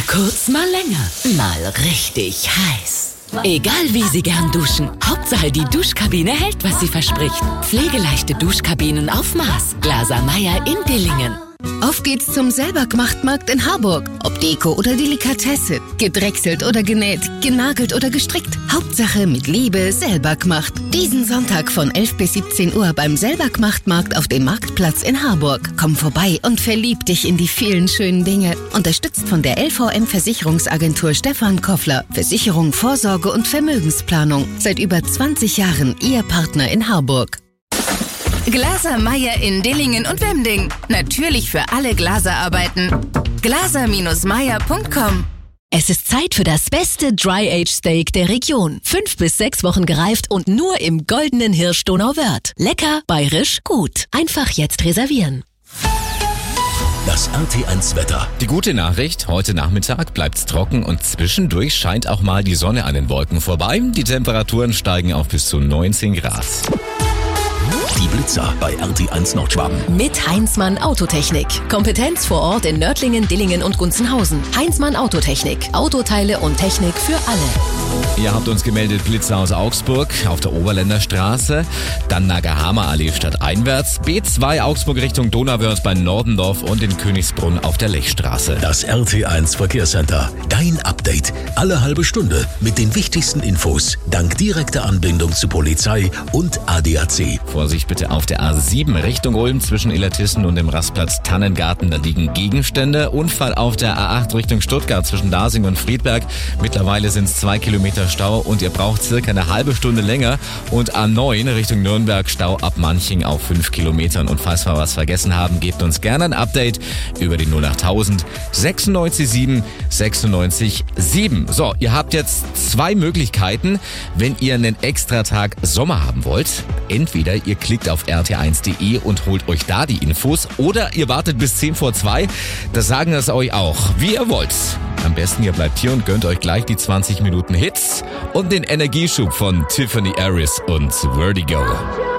kurz, mal länger. Mal richtig heiß. Egal wie Sie gern duschen, Hauptsache die Duschkabine hält, was sie verspricht. Pflegeleichte Duschkabinen auf Maß. Glaser Meyer in Dillingen. Auf geht's zum Selbergmacht-Markt in Harburg. Ob Deko oder Delikatesse, gedrechselt oder genäht, genagelt oder gestrickt. Hauptsache mit Liebe selber gemacht. Diesen Sonntag von 11 bis 17 Uhr beim Selbergmacht-Markt auf dem Marktplatz in Harburg. Komm vorbei und verlieb dich in die vielen schönen Dinge. Unterstützt von der LVM Versicherungsagentur Stefan Koffler. Versicherung, Vorsorge und Vermögensplanung. Seit über 20 Jahren Ihr Partner in Harburg. Glaser Meyer in Dillingen und Wemding. Natürlich für alle Glaserarbeiten. glaser-meyer.com. Es ist Zeit für das beste Dry-Age-Steak der Region. 5 bis 6 Wochen gereift und nur im goldenen Hirsch Donauwörth. Lecker, bayerisch, gut. Einfach jetzt reservieren. Das RT1-Wetter. Die gute Nachricht, heute Nachmittag bleibt's trocken und zwischendurch scheint auch mal die Sonne an den Wolken vorbei. Die Temperaturen steigen auf bis zu 19 Grad. Die Blitzer bei RT1 Nordschwaben. Mit Heinzmann Autotechnik. Kompetenz vor Ort in Nördlingen, Dillingen und Gunzenhausen. Heinzmann Autotechnik. Autoteile und Technik für alle. Ihr habt uns gemeldet, Blitzer aus Augsburg auf der Oberländer Straße, dann Nagahama Allee stadteinwärts, B2 Augsburg Richtung Donauwörth bei Nordendorf und in Königsbrunn auf der Lechstraße. Das RT1 Verkehrscenter. Dein Update. Alle halbe Stunde mit den wichtigsten Infos. Dank direkter Anbindung zu Polizei und ADAC. Vorsicht bitte auf der A7 Richtung Ulm zwischen Illertissen und dem Rastplatz Tannengarten. Da liegen Gegenstände. Unfall auf der A8 Richtung Stuttgart zwischen Dasing und Friedberg. Mittlerweile sind es 2 Kilometer Stau und ihr braucht circa eine halbe Stunde länger. Und A9 Richtung Nürnberg Stau ab Manching auf 5 Kilometern. Und falls wir was vergessen haben, gebt uns gerne ein Update über die 08000 96 7 96 7. So, ihr habt jetzt 2 Möglichkeiten, wenn ihr einen Extratag Sommer haben wollt. Entweder ihr klickt auf rt1.de und holt euch da die Infos oder ihr wartet bis 10 vor 2. Das sagen das euch auch, wie ihr wollt. Am besten ihr bleibt hier und gönnt euch gleich die 20 Minuten Hits und den Energieschub von Tiffany Harris und Vertigo.